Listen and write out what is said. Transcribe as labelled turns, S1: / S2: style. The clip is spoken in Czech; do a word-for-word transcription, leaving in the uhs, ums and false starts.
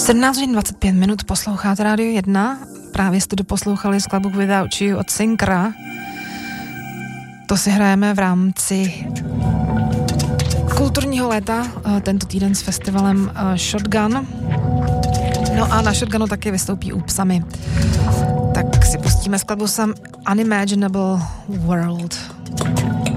S1: sedmnáct hodin dvacet pět minut, posloucháte Radio jedna. Právě jste doposlouchali skladbu Without You od Synkra. To si hrajeme v rámci kulturního léta, tento týden s festivalem Shotgun. No a na Shotgunu taky vystoupí Upsami. Tak si pustíme skladbu Some Unimaginable World.